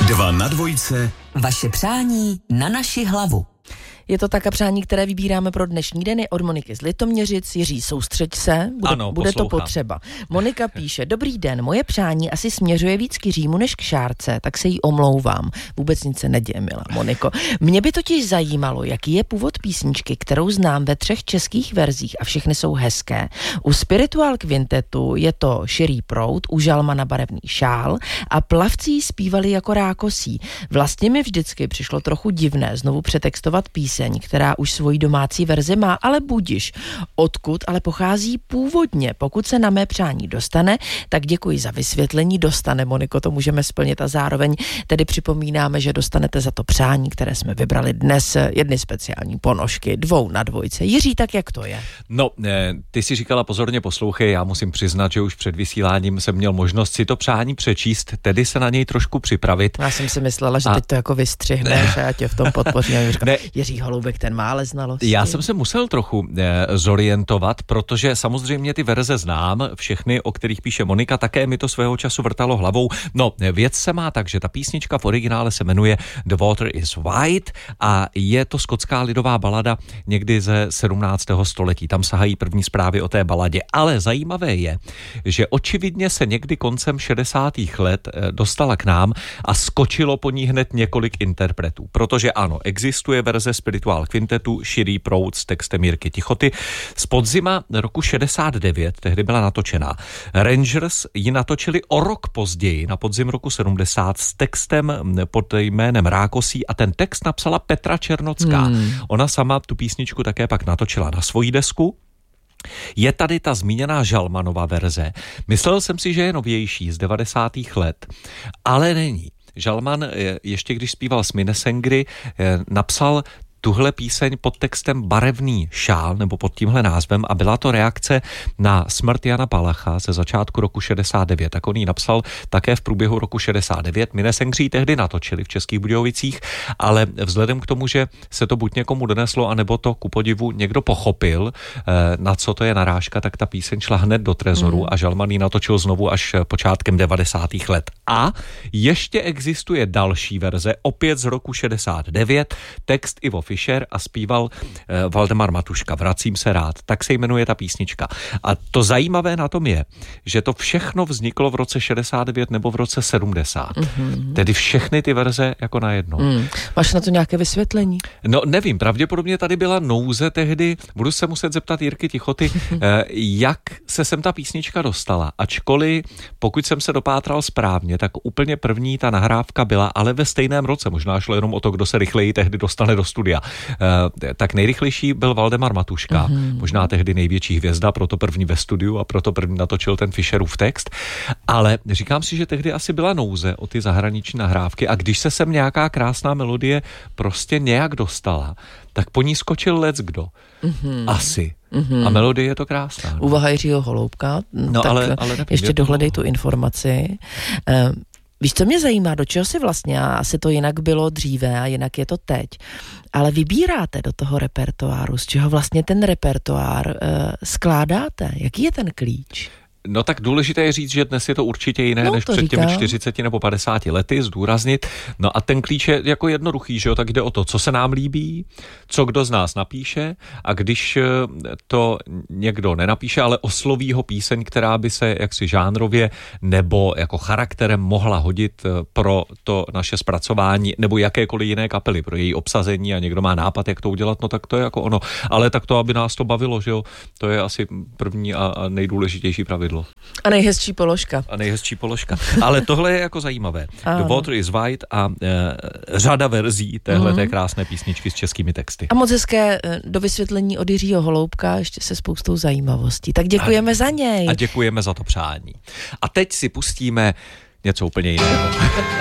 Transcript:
Dva na dvojce. Vaše přání na naši hlavu. Je to také přání, které vybíráme pro dnešní den, je od Moniky z Litoměřic. Jiří, soustřeď se, bude to potřeba. Monika píše: Dobrý den, moje přání asi směřuje víc k Jiřímu než k Šárce, tak se jí omlouvám. Vůbec nic se neděje, milá Moniko. Mě by totiž zajímalo, jaký je původ písničky, kterou znám ve 3 českých verzích a všechny jsou hezké. U Spiritual Quintetu je to Širý proud, u Žalmana Barevný šál a Plavci zpívali jako rákosí. Vlastně mi vždycky přišlo trochu divné znovu přetextovat píseň, která už svoji domácí verzi má, ale budiš. Odkud ale pochází původně? Pokud se na mé přání dostane, tak děkuji za vysvětlení. Dostane, Moniko, to můžeme splnit a zároveň tedy připomínáme, že dostanete za to přání, které jsme vybrali dnes, jedny speciální ponožky, 2 na dvojce. Jiří, tak jak to je? No, ty si říkala pozorně poslouchej, já musím přiznat, že už před vysíláním jsem měl možnost si to přání přečíst, tedy se na něj trošku připravit. Já jsem si myslela, že teď to jako vystřihneš a já tě v tom podpořím. Jiří Holoubek, ten má ale znalosti. Já jsem se musel trochu zorientovat, protože samozřejmě ty verze znám, všechny, o kterých píše Monika, také mi to svého času vrtalo hlavou. No, věc se má tak, že ta písnička v originále se jmenuje The Water is White a je to skotská lidová balada někdy ze 17. století. Tam sahají první zprávy o té baladě. Ale zajímavé je, že očividně se někdy koncem 60. let dostala k nám a skočilo po ní hned několik interpretů. Protože ano, existuje verze Spiritual Quintetu Širý proud s textem Jirky Tichoty. Z podzima roku 69 tehdy byla natočená. Rangers ji natočili o rok později, na podzim roku 70, s textem pod jménem Rákosí a ten text napsala Petra Černocká. Ona sama tu písničku také pak natočila na svoji desku. Je tady ta zmíněná Žalmanova verze. Myslel jsem si, že je novější z 90. let, ale není. Žalman, ještě když zpíval s Minnesengry, napsal tuhle píseň pod textem Barevný šál, nebo pod tímhle názvem, a byla to reakce na smrt Jana Palacha ze začátku roku 69. Tak on ji napsal také v průběhu roku 69. Minnesengry tehdy natočili v Českých Budějovicích, ale vzhledem k tomu, že se to buď někomu doneslo, anebo to ku podivu někdo pochopil, na co to je narážka, tak ta píseň šla hned do trezoru a Žalman ji natočil znovu až počátkem 90. let. A ještě existuje další verze, opět z roku 69, text Ivo Fischer a zpíval Valdemar Matuška. Vracím se rád. Tak se jmenuje ta písnička. A to zajímavé na tom je, že to všechno vzniklo v roce 69 nebo v roce 70. Tedy všechny ty verze jako najednou. Máš na to nějaké vysvětlení? No nevím, pravděpodobně tady byla nouze tehdy, budu se muset zeptat Jirky Tichoty, jak se sem ta písnička dostala. Ačkoliv, pokud jsem se dopátral správně, tak úplně první ta nahrávka byla, ale ve stejném roce, možná šlo jenom o to, kdo se rychleji tehdy dostane do studia. Tak nejrychlejší byl Valdemar Matuška, možná tehdy největší hvězda, proto první ve studiu a proto první natočil ten Fischerův text, ale říkám si, že tehdy asi byla nouze o ty zahraniční nahrávky a když se sem nějaká krásná melodie prostě nějak dostala, tak po ní skočil leckdo. Asi. A melodie je to krásná. No? Úvaha Jiřího Holoubka. No, tak ale ještě dohledej tu informaci. Víš, co mě zajímá, do čeho si vlastně, asi to jinak bylo dříve a jinak je to teď, ale vybíráte do toho repertoáru, z čeho vlastně ten repertoár skládáte? Jaký je ten klíč? No tak důležité je říct, že dnes je to určitě jiné než před těmi 40 nebo 50 lety, zdůraznit. No a ten klíč je jako jednoduchý, že jo, tak jde o to, co se nám líbí, co kdo z nás napíše a když to někdo nenapíše, ale osloví ho píseň, která by se jaksi žánrově nebo jako charakterem mohla hodit pro to naše zpracování nebo jakékoliv jiné kapely, pro její obsazení a někdo má nápad, jak to udělat, no tak to je jako ono. Ale tak to, aby nás to bavilo, že jo, to je asi první a nejdůležitější pravidlo. A nejhezčí položka. Ale tohle je jako zajímavé. The Water is White a řada verzí téhleté krásné písničky s českými texty. A moc hezké do vysvětlení od Jiřího Holoubka, ještě se spoustou zajímavostí. Tak děkujeme za něj. A děkujeme za to přání. A teď si pustíme něco úplně jiného.